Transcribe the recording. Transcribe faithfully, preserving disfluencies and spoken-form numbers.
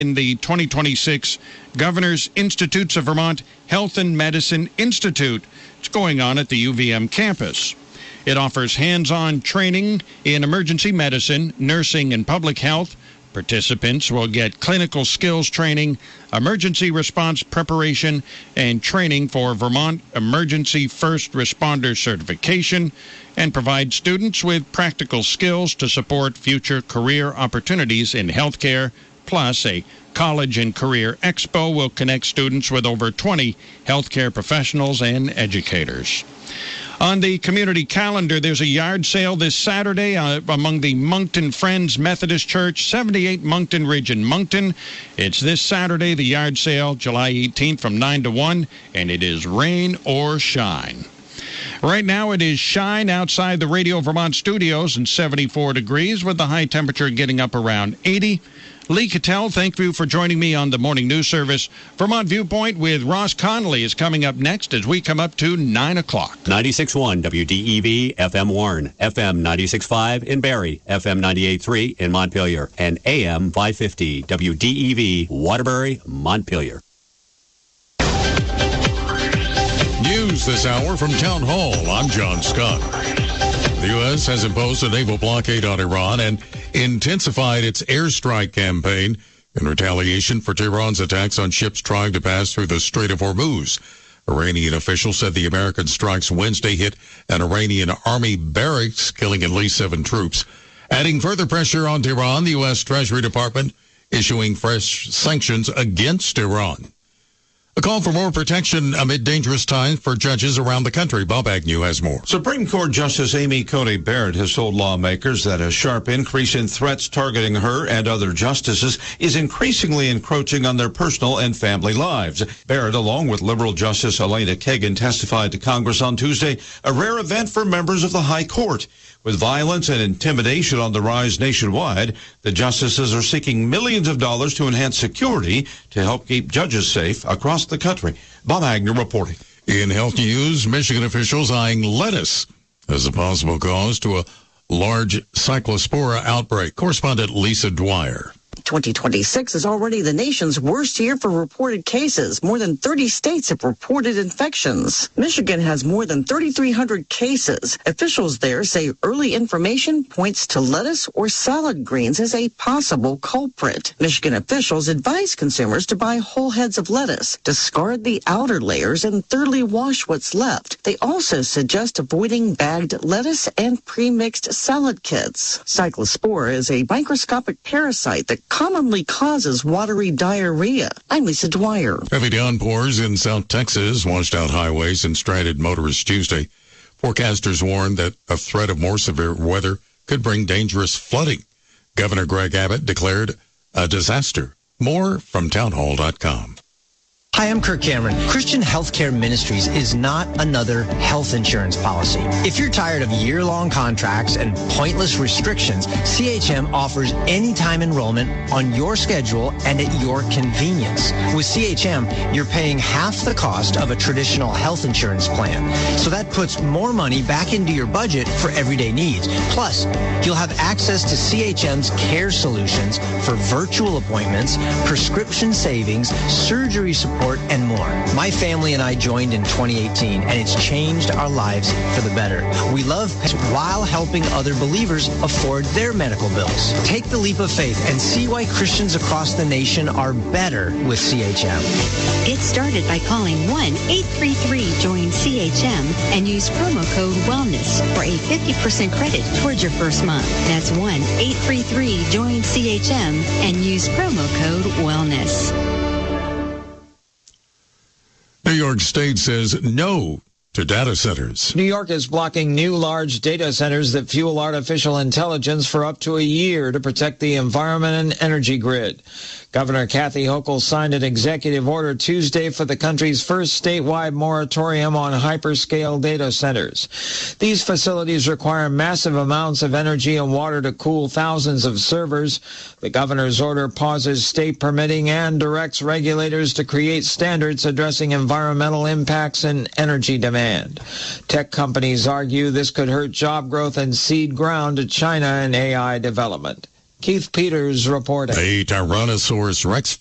in the twenty twenty-six Governor's Institutes of Vermont Health and Medicine Institute. It's going on at the U V M campus. It offers hands-on training in emergency medicine, nursing, and public health. Participants will get clinical skills training, emergency response preparation, and training for Vermont Emergency First Responder certification, and provide students with practical skills to support future career opportunities in healthcare. Plus, a college and career expo will connect students with over twenty healthcare professionals and educators. On the community calendar, there's a yard sale this Saturday uh, among the Moncton Friends Methodist Church, seventy-eight Moncton Ridge in Moncton. It's this Saturday, the yard sale, July eighteenth from nine to one, and it is rain or shine. Right now it is shine outside the Radio Vermont studios and seventy-four degrees with the high temperature getting up around eighty. Lee Cattell, thank you for joining me on the Morning News Service. Vermont Viewpoint with Ross Connolly is coming up next as we come up to nine o'clock. ninety-six point one W D E V, F M Warren, F M ninety-six point five in Barrie, F M ninety-eight point three in Montpelier, and A M five fifty W D E V, Waterbury, Montpelier. News this hour from Town Hall. I'm John Scott. The U S has imposed a naval blockade on Iran and intensified its airstrike campaign in retaliation for Tehran's attacks on ships trying to pass through the Strait of Hormuz. Iranian officials said the American strikes Wednesday hit an Iranian army barracks, killing at least seven troops. Adding further pressure on Tehran, the U S Treasury Department issuing fresh sanctions against Iran. A call for more protection amid dangerous times for judges around the country. Bob Agnew has more. Supreme Court Justice Amy Coney Barrett has told lawmakers that a sharp increase in threats targeting her and other justices is increasingly encroaching on their personal and family lives. Barrett, along with liberal Justice Elena Kagan, testified to Congress on Tuesday, a rare event for members of the High Court. With violence and intimidation on the rise nationwide, the justices are seeking millions of dollars to enhance security to help keep judges safe across the country. Bob Agnew reporting. In health news, Michigan officials eyeing lettuce as a possible cause to a large cyclospora outbreak. Correspondent Lisa Dwyer. twenty twenty-six is already the nation's worst year for reported cases. More than thirty states have reported infections. Michigan has more than thirty-three hundred cases. Officials there say early information points to lettuce or salad greens as a possible culprit. Michigan officials advise consumers to buy whole heads of lettuce, discard the outer layers, and thoroughly wash what's left. They also suggest avoiding bagged lettuce and pre-mixed salad kits. Cyclospora is a microscopic parasite that commonly causes watery diarrhea. I'm Lisa Dwyer. Heavy downpours in South Texas washed out highways and stranded motorists Tuesday. Forecasters warned that a threat of more severe weather could bring dangerous flooding. Governor Greg Abbott declared a disaster. More from townhall dot com. Hi, I'm Kirk Cameron. Christian Healthcare Ministries is not another health insurance policy. If you're tired of year-long contracts and pointless restrictions, C H M offers anytime enrollment on your schedule and at your convenience. With C H M, you're paying half the cost of a traditional health insurance plan. So that puts more money back into your budget for everyday needs. Plus, you'll have access to C H M's care solutions for virtual appointments, prescription savings, surgery support, and more. My family and I joined in twenty eighteen, and it's changed our lives for the better. We love while helping other believers afford their medical bills. Take the leap of faith and see why Christians across the nation are better with C H M. Get started by calling one eight three three join C H M and use promo code WELLNESS for a fifty percent credit towards your first month. That's one eight three three join C H M and use promo code WELLNESS. New York State says no to data centers. New York is blocking new large data centers that fuel artificial intelligence for up to a year to protect the environment and energy grid. Governor Kathy Hochul signed an executive order Tuesday for the country's first statewide moratorium on hyperscale data centers. These facilities require massive amounts of energy and water to cool thousands of servers. The governor's order pauses state permitting and directs regulators to create standards addressing environmental impacts and energy demand. Tech companies argue this could hurt job growth and cede ground to China and A I development. Keith Peters reporting. A Tyrannosaurus Rex